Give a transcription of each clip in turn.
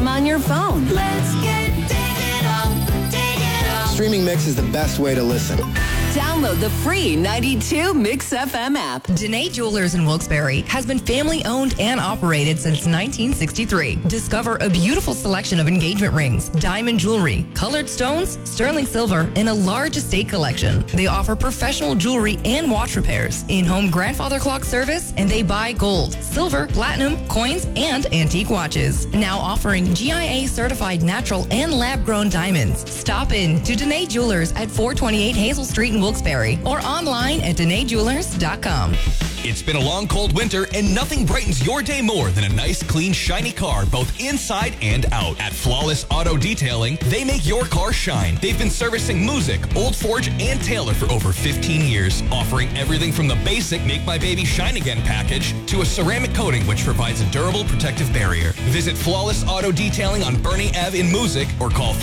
stream on your phone. Let's get digital. Streaming Mix is the best way to listen. Download the free 92 Mix FM app. Dene Jewelers in Wilkes-Barre has been family owned and operated since 1963. Discover a beautiful selection of engagement rings, diamond jewelry, colored stones, sterling silver, and a large estate collection. They offer professional jewelry and watch repairs, in-home grandfather clock service, and they buy gold, silver, platinum, coins, and antique watches. Now offering GIA certified natural and lab-grown diamonds. Stop in to Dene Jewelers at 428 Hazel Street in Wilkes-Barre or online at DeneJewelers.com. It's been a long, cold winter, and nothing brightens your day more than a nice, clean, shiny car, both inside and out. At Flawless Auto Detailing, they make your car shine. They've been servicing Music, Old Forge, and Taylor for over 15 years, offering everything from the basic Make My Baby Shine Again package to a ceramic coating which provides a durable protective barrier. Visit Flawless Auto Detailing on Bernie Ave in Music or call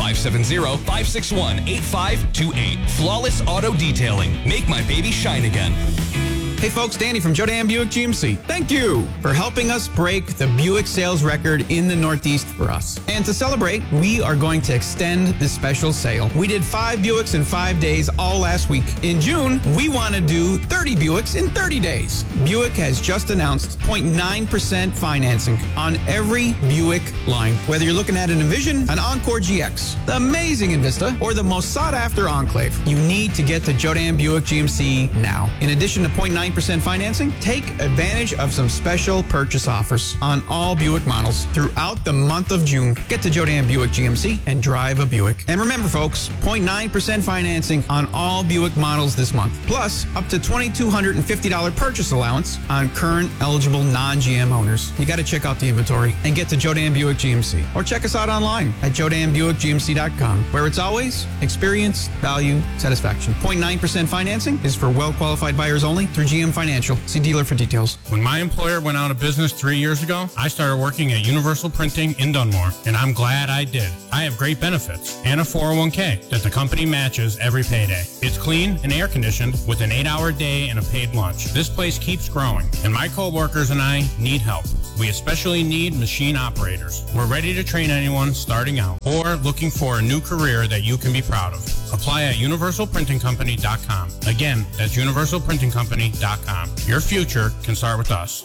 570-561-8528. Flawless Auto Detailing. Make my baby shine again. Hey folks, Danny from Jodan Buick GMC. Thank you for helping us break the Buick sales record in the Northeast for us. And to celebrate, we are going to extend this special sale. We did 5 Buicks in 5 days all last week. In June, we want to do 30 Buicks in 30 days. Buick has just announced 0.9% financing on every Buick line. Whether you're looking at an Envision, an Encore GX, the amazing Envista, or the most sought-after Enclave, you need to get to Jodan Buick GMC now. In addition to 0.9% financing, take advantage of some special purchase offers on all Buick models throughout the month of June. Get to Jodan Buick GMC and drive a Buick. And remember, folks, 0.9% financing on all Buick models this month, plus up to $2,250 purchase allowance on current eligible non-GM owners. You got to check out the inventory and get to Jodan Buick GMC, or check us out online at jodanbuickgmc.com, where it's always experience, value, satisfaction. 0.9% financing is for well-qualified buyers only through GM Financial. See dealer for details. When my employer went out of business 3 years ago, I started working at Universal Printing in Dunmore, and I'm glad I did. I have great benefits and a 401k that the company matches every payday. It's clean and air conditioned with an 8-hour day and a paid lunch. This place keeps growing, and my coworkers and I need help. We especially need machine operators. We're ready to train anyone starting out or looking for a new career that you can be proud of. Apply at universalprintingcompany.com. Again, that's universalprintingcompany.com. Your future can start with us.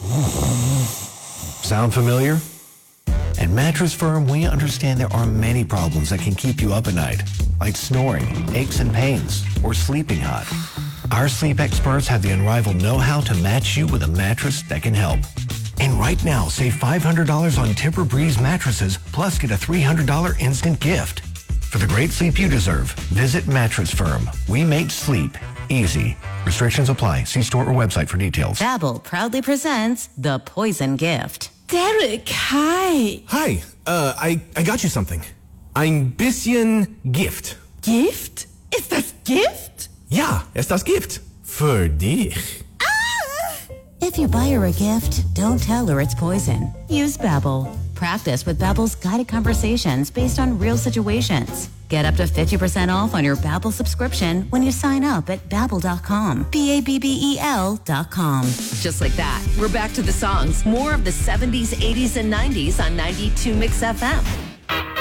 Sound familiar? At Mattress Firm, we understand there are many problems that can keep you up at night, like snoring, aches and pains, or sleeping hot. Our sleep experts have the unrivaled know-how to match you with a mattress that can help. And right now, save $500 on Tempur-Breeze mattresses, plus get a $300 instant gift. For the great sleep you deserve, visit Mattress Firm. We make sleep easy. Restrictions apply. See store or website for details. Babbel proudly presents The Poison Gift. Derek, hi. Hi, I got you something. Ein bisschen Gift. Gift? Ist das Gift? Ja, ist das Gift. Für dich. If you buy her a gift, don't tell her it's poison. Use Babbel. Practice with Babbel's guided conversations based on real situations. Get up to 50% off on your Babbel subscription when you sign up at Babbel.com. Babbel.com. Just like that, we're back to the songs. More of the 70s, 80s, and 90s on 92 Mix FM.